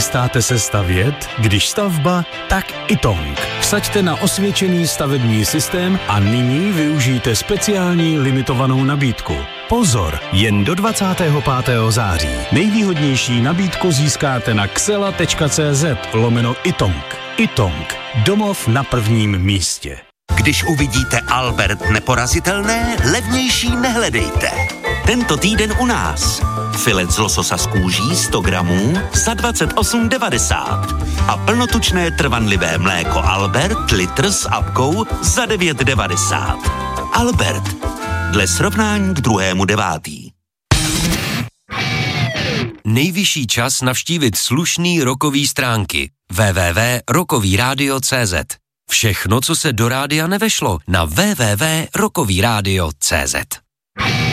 Chystáte se stavět? Když stavba, tak Itong. Vsaďte na osvědčený stavební systém a nyní využijte speciální limitovanou nabídku. Pozor, jen do 25. září. Nejvýhodnější nabídku získáte na xela.cz/Itong. Itong. Domov na prvním místě. Když uvidíte Albert neporazitelné, levnější nehledejte. Tento týden u nás. Filet z lososa z kůží 100 gramů za 28,90 a plnotučné trvanlivé mléko Albert litr s apkou za 9,90. Albert. Dle srovnání k 2.9. Nejvyšší čas navštívit slušný rockový stránky www.rockovyradio.cz. Všechno, co se do rádia nevešlo, na www.rockovyradio.cz.